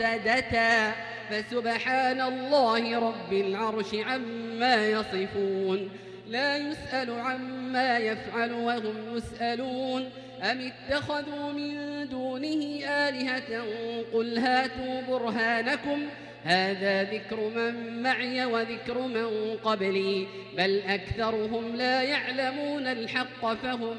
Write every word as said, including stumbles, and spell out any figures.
سدتا فسبحان الله رب العرش عما يصفون لا يسأل عما يفعل وهم يسألون أم اتخذوا من دونه آلهة قل هاتوا برهانكم هذا ذكر من معي وذكر من قبلي بل أكثرهم لا يعلمون الحق فهم